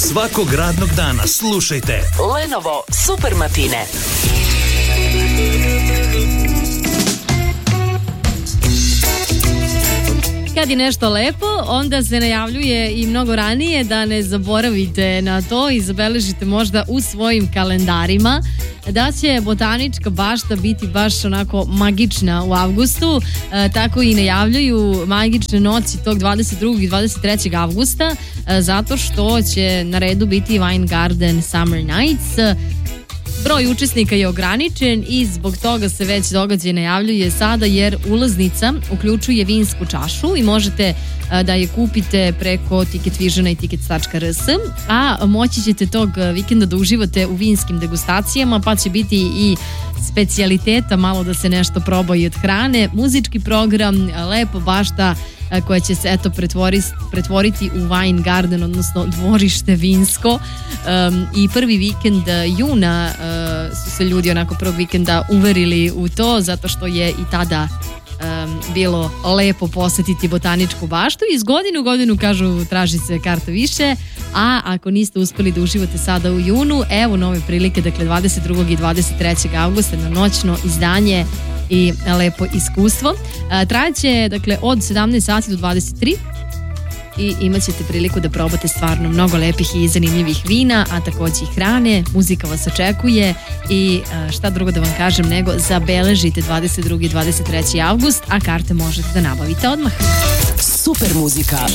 Svakog radnog dana slušajte Lenovo Super Matine. Kad je nešto lepo, onda se najavljuje i mnogo ranije, da ne zaboravite na to i zabeležite možda u svojim kalendarima da će botanička bašta biti baš onako magična u avgustu. Tako i najavljuju magične noći tog 22. i 23. avgusta, zato što će na redu biti Wine Garden Summer Nights. Broj učesnika je ograničen i zbog toga se već događaj najavljuje sada, jer ulaznica uključuje vinsku čašu i možete da je kupite preko Ticketvision i tickets.rs, a moći ćete tog vikenda da uživate u vinskim degustacijama, pa će biti i specijaliteta, malo da se nešto proba i od hrane, muzički program, lepo bašta koja će se pretvoriti u Wine Garden, odnosno dvorište vinsko. I prvi vikend juna su se ljudi onako prvog vikenda uverili u to, zato što je i tada bilo lepo posetiti botaničku baštu. Iz godine u godinu, kažu, traži se karta više, a ako niste uspeli da uživate sada u junu, evo nove prilike, dakle 22. i 23. avgusta na noćno izdanje i lepo iskustvo. Trajaće dakle od 17 sati do 23 i imat ćete priliku da probate stvarno mnogo lepih i zanimljivih vina, a takođe i hrane, muzika vas očekuje i šta drugo da vam kažem nego zabeležite 22. i 23. avgust, a karte možete da nabavite odmah. Super muzika